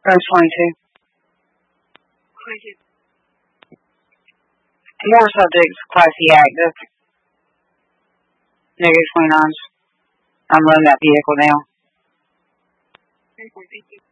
Verse 22. 22. More subjects, Class E active. Negative 29s. I'm loading that vehicle now. 34, thank you.